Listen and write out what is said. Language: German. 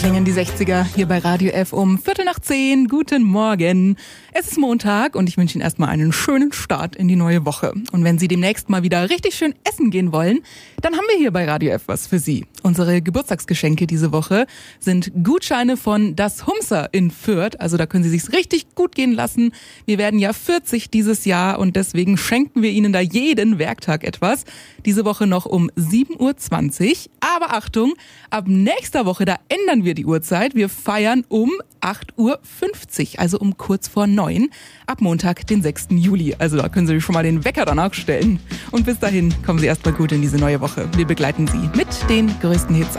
Klingen die 60er hier bei Radio F um 9:15. Guten Morgen. Es ist Montag und ich wünsche Ihnen erstmal einen schönen Start in die neue Woche. Und wenn Sie demnächst mal wieder richtig schön essen gehen wollen, dann haben wir hier bei Radio F was für Sie. Unsere Geburtstagsgeschenke diese Woche sind Gutscheine von Das Humser in Fürth. Also da können Sie sich's richtig gut gehen lassen. Wir werden ja 40 dieses Jahr und deswegen schenken wir Ihnen da jeden Werktag etwas. Diese Woche noch um 7:20 Uhr. Aber Achtung, ab nächster Woche, da ändern wir die Uhrzeit. Wir feiern um 8:50 Uhr, also um kurz vor 9, ab Montag, den 6. Juli. Also da können Sie schon mal den Wecker danach stellen. Und bis dahin kommen Sie erstmal gut in diese neue Woche. Wir begleiten Sie mit den größten Hits